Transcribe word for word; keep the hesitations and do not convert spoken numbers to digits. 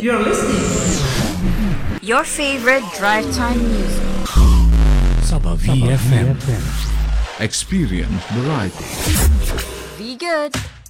You're listening. Your favorite drive time music. Sabah V F M. Experience variety. Be good.